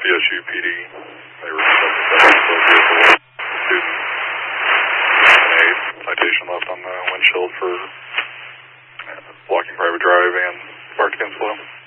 CSU PD. They were vehicle student. A citation left on the windshield for blocking private drive and parked against flow.